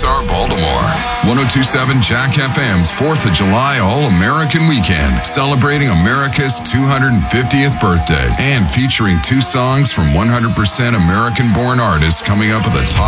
KXR Baltimore. 102.7 Jack FM's 4th of July All-American Weekend, celebrating America's 250th birthday and featuring 2 songs from 100% American-born artists coming up with the top